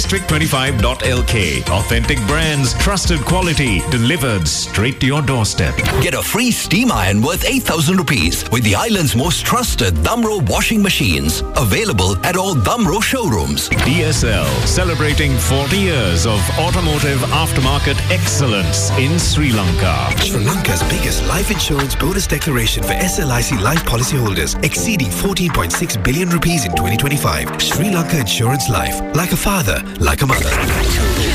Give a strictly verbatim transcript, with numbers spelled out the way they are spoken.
district twenty-five dot L K. Authentic brands, trusted quality, delivered straight to your doorstep. Get a free steam iron worth eight thousand rupees with the island's most trusted Damro washing machines. Available at all Damro showrooms. D S L, celebrating forty years of automotive aftermarket excellence in Sri Lanka. Sri Lanka's biggest life insurance bonus declaration for S L I C life policyholders, exceeding fourteen point six billion rupees in twenty twenty-five. Sri Lanka Insurance Life. Like a father, like a mother.